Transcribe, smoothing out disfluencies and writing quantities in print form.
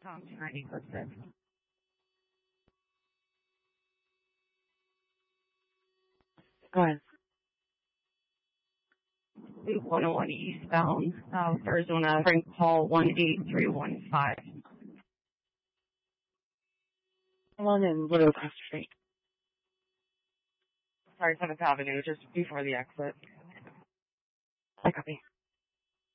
Tom 29046. Go ahead. Loop 101 eastbound, Arizona, Frank Paul 18315. Come on in, what across the street? Sorry, 7th Avenue, just before the exit. I copy.